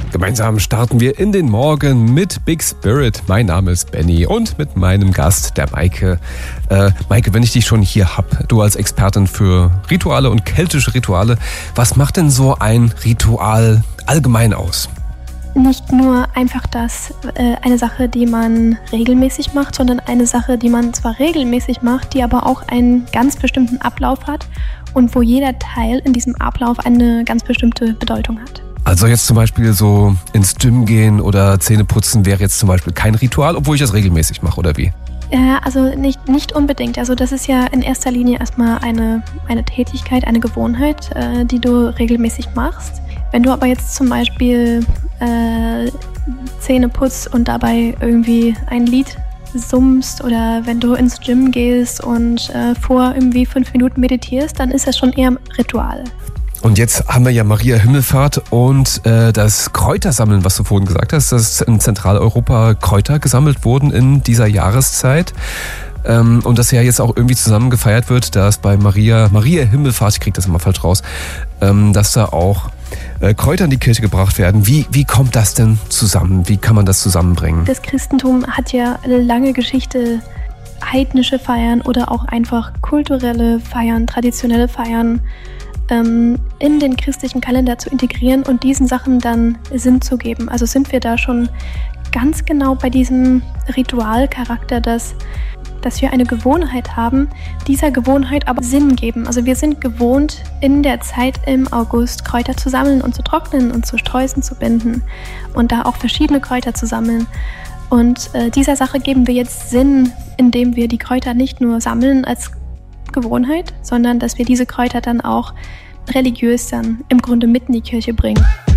Gemeinsam starten wir in den Morgen mit Big Spirit. Mein Name ist Benny und mit meinem Gast, der Maike. Maike, wenn ich dich schon hier habe, du als Expertin für Rituale und keltische Rituale, was macht denn so ein Ritual allgemein aus? Nicht nur einfach eine Sache, die man regelmäßig macht, sondern eine Sache, die man zwar regelmäßig macht, die aber auch einen ganz bestimmten Ablauf hat und wo jeder Teil in diesem Ablauf eine ganz bestimmte Bedeutung hat. Also jetzt zum Beispiel so ins Gym gehen oder Zähne putzen wäre jetzt zum Beispiel kein Ritual, obwohl ich das regelmäßig mache, oder wie? Also nicht unbedingt. Also das ist ja in erster Linie erstmal eine Tätigkeit, eine Gewohnheit, die du regelmäßig machst. Wenn du aber jetzt zum Beispiel Zähne putzt und dabei irgendwie ein Lied summst oder wenn du ins Gym gehst und vor irgendwie 5 Minuten meditierst, dann ist das schon eher ein Ritual. Und jetzt haben wir ja Maria Himmelfahrt und das Kräutersammeln, was du vorhin gesagt hast, dass in Zentraleuropa Kräuter gesammelt wurden in dieser Jahreszeit. Und das ja jetzt auch irgendwie zusammen gefeiert wird, dass bei Maria Himmelfahrt, ich kriege das immer falsch raus, dass da auch Kräuter in die Kirche gebracht werden. Wie kommt das denn zusammen? Wie kann man das zusammenbringen? Das Christentum hat ja eine lange Geschichte, heidnische Feiern oder auch einfach kulturelle Feiern, traditionelle Feiern in den christlichen Kalender zu integrieren und diesen Sachen dann Sinn zu geben. Also sind wir da schon ganz genau bei diesem Ritualcharakter, dass wir eine Gewohnheit haben, dieser Gewohnheit aber Sinn geben. Also wir sind gewohnt, in der Zeit im August Kräuter zu sammeln und zu trocknen und zu Sträußen zu binden und da auch verschiedene Kräuter zu sammeln. Und dieser Sache geben wir jetzt Sinn, indem wir die Kräuter nicht nur sammeln als Gewohnheit, sondern dass wir diese Kräuter dann auch religiös dann im Grunde mit in die Kirche bringen.